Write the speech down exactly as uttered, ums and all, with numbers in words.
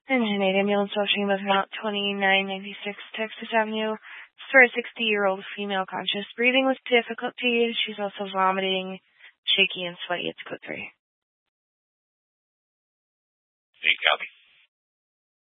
Engineered ambulance talking about Mount twenty-nine ninety-six Texas Avenue. It's for a sixty-year-old female conscious, breathing with difficulty. She's also vomiting, shaky and sweaty. It's code three. Hey, copy.